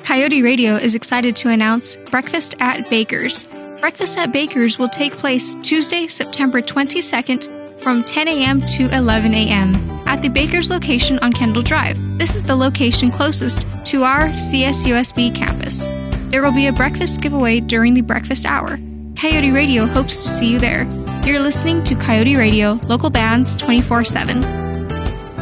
Coyote Radio is excited to announce Breakfast at Baker's. Breakfast at Baker's will take place Tuesday, September 22nd from 10 a.m. to 11 a.m. at the Baker's location on Kendall Drive. This is the location closest to our CSUSB campus. There will be a breakfast giveaway during the breakfast hour. Coyote Radio hopes to see you there. You're listening to Coyote Radio, local bands 24/7.